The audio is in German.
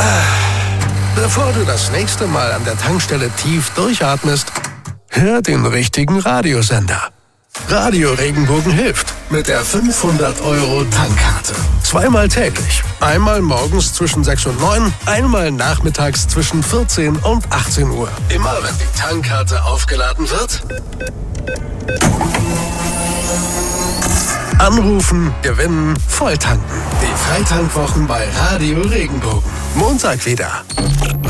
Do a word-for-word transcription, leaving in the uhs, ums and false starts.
Bevor du das nächste Mal an der Tankstelle tief durchatmest, hör den richtigen Radiosender. Radio Regenbogen hilft mit der fünfhundert Euro Tankkarte. Zweimal täglich. Einmal morgens zwischen sechs und neun, einmal nachmittags zwischen vierzehn und achtzehn Uhr. Immer wenn die Tankkarte aufgeladen wird, anrufen, gewinnen, volltanken. Die Freitankwwochen bei Radio Regenbogen. Montag wieder.